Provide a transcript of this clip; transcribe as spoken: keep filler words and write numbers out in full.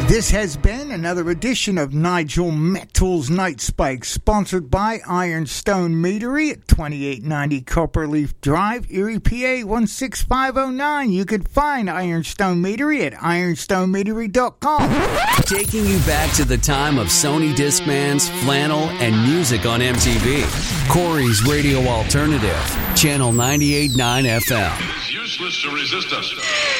This has been another edition of Nigel Metal's Night Spike, sponsored by Ironstone Meadery at twenty-eight ninety Copperleaf Drive, Erie, P A one six five oh nine. You can find Ironstone Meadery at ironstone meadery dot com. Taking you back to the time of Sony Discmans, flannel, and music on M T V. Corey's Radio Alternative, Channel ninety-eight point nine F M. It is useless to resist us.